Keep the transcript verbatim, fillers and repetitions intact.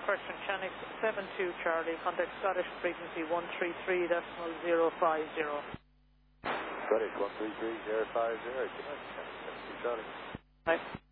First and Chanix seven two Charlie, contact Scottish frequency one three three decimal zero five zero. Scottish one three three zero five zero, good night, seven two Charlie. Right.